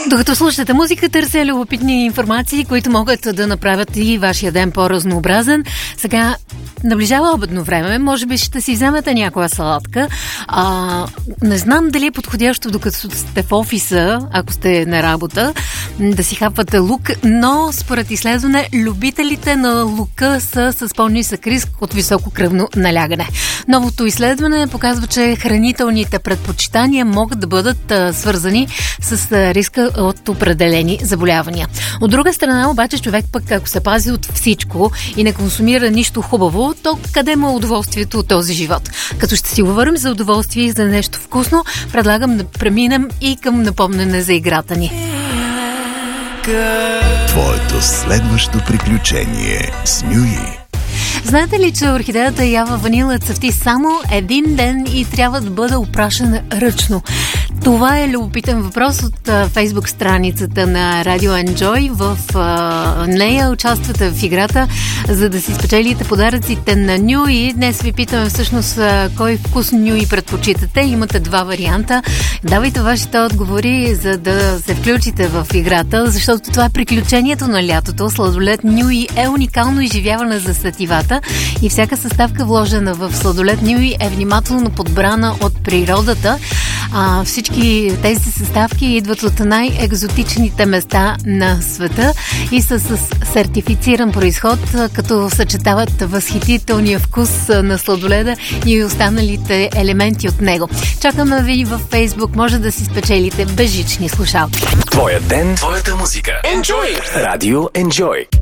Докато слушате музика, търся любопитни информации, които могат да направят и вашия ден по-разнообразен. Сега наближава обедно време, може би ще си вземете някоя салатка. Не знам дали е подходящо, докато сте в офиса, ако сте на работа, да си хапвате лук, но според изследване, любителите на лука са с по-нисък риск от високо кръвно налягане. Новото изследване показва, че хранителните предпочитания могат да бъдат свързани с риска от определени заболявания. От друга страна, обаче, човек пък, ако се пази от всичко и не консумира нищо хубаво, то къде му е удоволствието от този живот? Като ще си говорим за удоволствие и за нещо вкусно, предлагам да преминем и към напомнене за играта ни. Твоето следващо приключение с Нюи. Знаете ли, че орхидеята Ява Ванила цъфти само един ден и трябва да бъде опрашена ръчно? Това е любопитен въпрос от фейсбук страницата на Radio Enjoy. В нея участвате в играта, за да си спечелите подаръците на Нюи. Днес ви питаме всъщност кой вкус Нюи предпочитате. Имате два варианта. Давайте вашите отговори, за да се включите в играта, защото това е приключението на лятото. Сладолед Нюи е уникално изживяване за сетивата и всяка съставка, вложена в сладолед Нюи, е внимателно подбрана от природата. Всички тези съставки идват от най-екзотичните места на света и са с сертифициран произход, като съчетават възхитителния вкус на сладоледа и останалите елементи от него. Чакаме ви във Фейсбук, може да си спечелите безжични слушалки. Твоя ден, твоята музика. Enjoy! Radio Enjoy.